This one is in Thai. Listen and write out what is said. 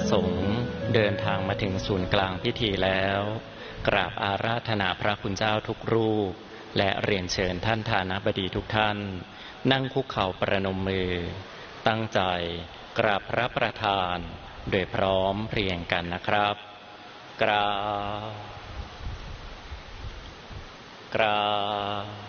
สงฆ์เดินทางมาถึงศูนย์กลางพิธีแล้วกราบอาราธนาพระคุณเจ้าทุกรูปและเรียนเชิญท่านฐานะบดีทุกท่านนั่งคุกเข่าประนมมือตั้งใจกราบพระประธานโดยพร้อมเพรียงกันนะครับกราบ